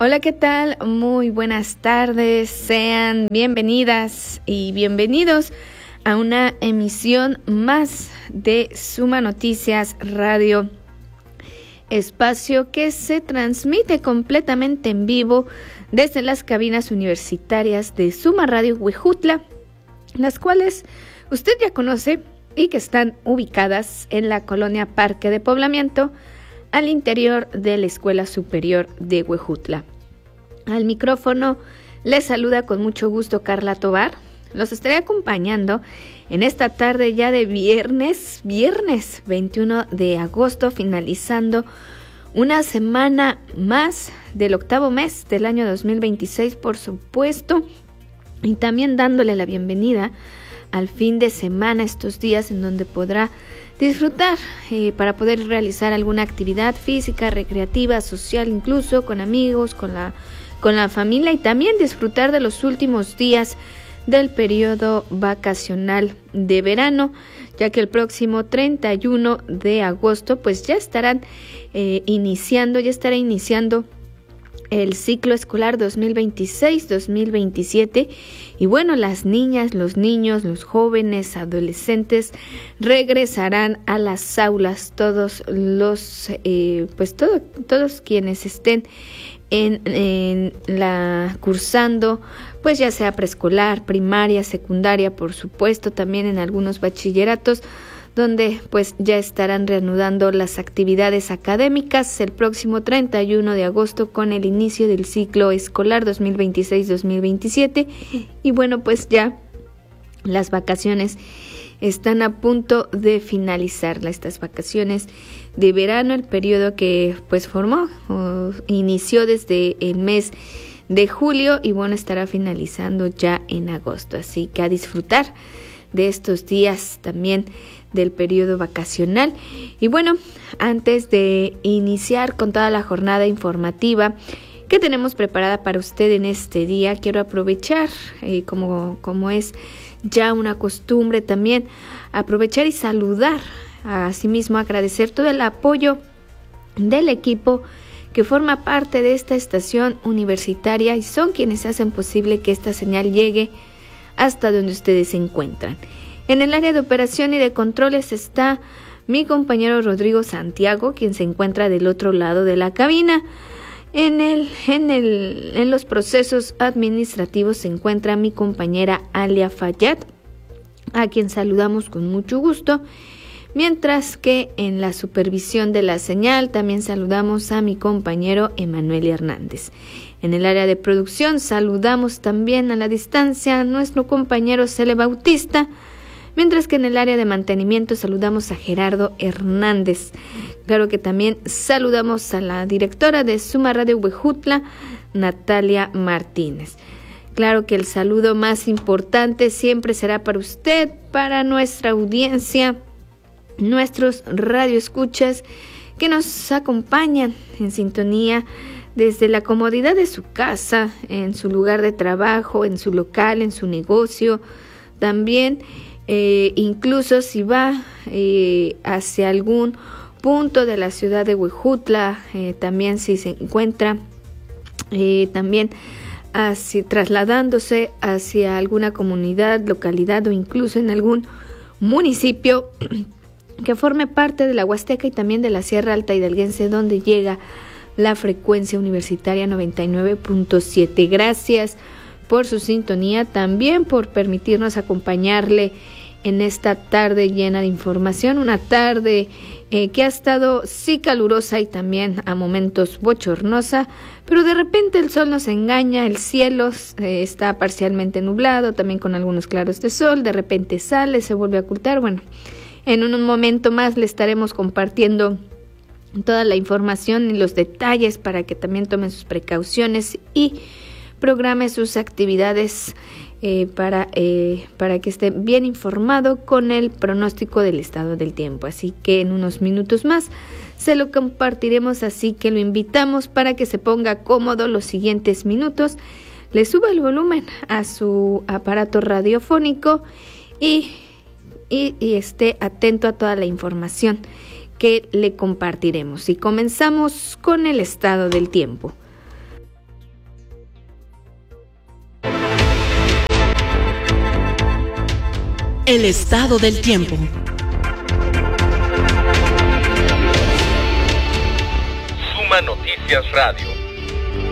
Hola, ¿qué tal? Muy buenas tardes, sean bienvenidas y bienvenidos a una emisión más de Suma Noticias Radio, espacio que se transmite completamente en vivo desde las cabinas universitarias de Suma Radio Huejutla, las cuales usted ya conoce y que están ubicadas en la colonia Parque de Poblamiento, al interior de la Escuela Superior de Huejutla. Al micrófono les saluda con mucho gusto Carla Tovar. Los estaré acompañando en esta tarde ya de viernes 21 de agosto, finalizando una semana más del octavo mes del año 2026, por supuesto, y también dándole la bienvenida al fin de semana, estos días en donde podrá disfrutar para poder realizar alguna actividad física, recreativa, social, incluso con amigos, con la familia, y también disfrutar de los últimos días del periodo vacacional de verano, ya que el próximo 31 de agosto pues ya estará iniciando el ciclo escolar 2026-2027, y bueno, las niñas, los niños, los jóvenes, adolescentes regresarán a las aulas, todos quienes estén cursando, pues ya sea preescolar, primaria, secundaria, por supuesto, también en algunos bachilleratos, donde pues ya estarán reanudando las actividades académicas el próximo 31 de agosto con el inicio del ciclo escolar 2026-2027. Y bueno, pues ya las vacaciones están a punto de finalizar, estas vacaciones de verano, el periodo que pues inició desde el mes de julio y bueno, estará finalizando ya en agosto. Así que a disfrutar de estos días también del periodo vacacional. Y bueno, antes de iniciar con toda la jornada informativa que tenemos preparada para usted en este día, quiero aprovechar, como es ya una costumbre también, aprovechar y saludar, asimismo agradecer todo el apoyo del equipo que forma parte de esta estación universitaria y son quienes hacen posible que esta señal llegue hasta donde ustedes se encuentran. En el área de operación y de controles está mi compañero Rodrigo Santiago, quien se encuentra del otro lado de la cabina. En los procesos administrativos se encuentra mi compañera Alia Fayad, a quien saludamos con mucho gusto, mientras que en la supervisión de la señal también saludamos a mi compañero Emanuel Hernández. En el área de producción saludamos también a la distancia a nuestro compañero Cele Bautista, mientras que en el área de mantenimiento saludamos a Gerardo Hernández. Claro que también saludamos a la directora de Suma Radio Huejutla, Natalia Martínez. Claro que el saludo más importante siempre será para usted, para nuestra audiencia, nuestros radioescuchas que nos acompañan en sintonía desde la comodidad de su casa, en su lugar de trabajo, en su local, en su negocio, también incluso si va hacia algún punto de la ciudad de Huejutla, también si se encuentra también trasladándose hacia alguna comunidad, localidad o incluso en algún municipio que forme parte de la Huasteca y también de la Sierra Alta Hidalguense, donde llega la frecuencia universitaria 99.7. Gracias por su sintonía, también por permitirnos acompañarle en esta tarde llena de información, una tarde que ha estado sí calurosa y también a momentos bochornosa, pero de repente el sol nos engaña, el cielo está parcialmente nublado, también con algunos claros de sol, de repente sale, se vuelve a ocultar. Bueno, en un momento más le estaremos compartiendo toda la información y los detalles para que también tomen sus precauciones y programe sus actividades para que esté bien informado con el pronóstico del estado del tiempo. Así que en unos minutos más se lo compartiremos, así que lo invitamos para que se ponga cómodo los siguientes minutos, le suba el volumen a su aparato radiofónico y esté atento a toda la información que le compartiremos. Y comenzamos con el estado del tiempo. El estado del tiempo. Suma Noticias Radio.